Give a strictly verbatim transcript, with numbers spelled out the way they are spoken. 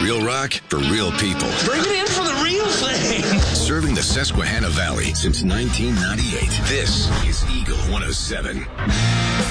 Real rock for real people. Bring it in for the real thing. Serving the Susquehanna Valley since nineteen ninety-eight. This is Eagle one oh seven.